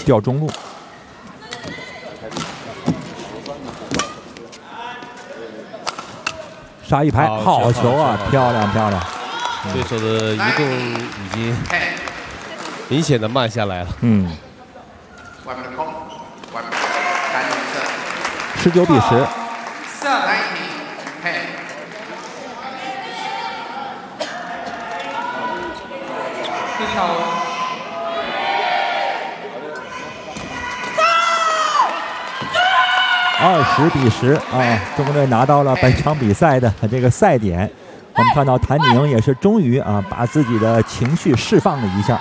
掉中路。杀一排，好球啊，漂亮漂亮。 对手的移动已经明显的慢下来了。 19比10。20比10啊，中国队拿到了本场比赛的这个赛点。我们看到谭宁也是终于啊，把自己的情绪释放了一下。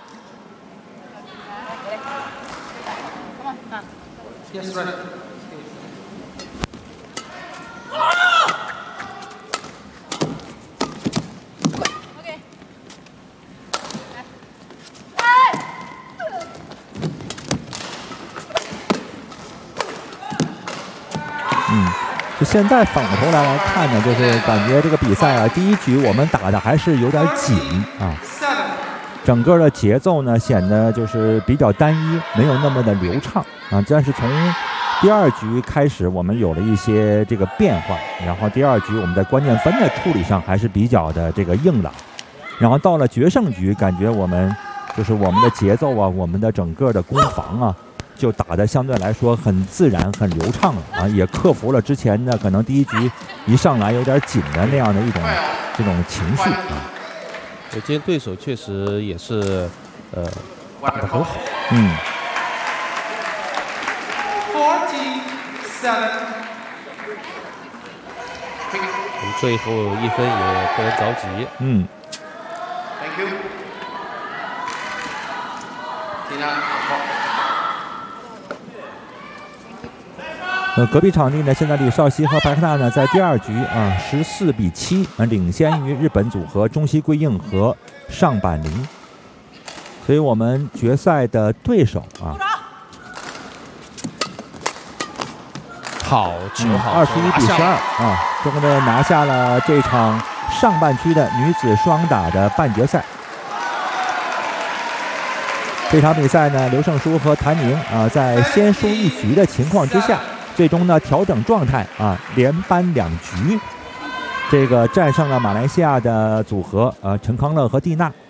就现在反过头来看呢，就是感觉这个比赛啊，第一局我们打的还是有点紧啊，整个的节奏呢显得就是比较单一，没有那么的流畅啊。但是从第二局开始，我们有了一些这个变化，然后第二局我们在关键分的处理上还是比较的这个硬朗，然后到了决胜局，感觉我们就是我们的节奏啊，我们的整个的攻防啊，就打得相对来说很自然、很流畅了啊，也克服了之前的可能第一局一上来有点紧的那样的一种这种情绪啊。 今天对手确实也是打得很好。我们最后1分也不能着急。 Thank you。 隔壁场地呢，现在李绍熙和白克纳呢在第二局啊14比7领先于日本组合中西贵映和上坂绫，所以我们决赛的对手啊， 好球， 好球，21比12啊，中国队拿下了这场上半区的女子双打的半决赛。这场比赛呢，刘胜书和谭宁啊，在先输1局的情况之下，最终呢调整状态啊，连扳2局，这个战胜了马来西亚的组合陈康乐和蒂娜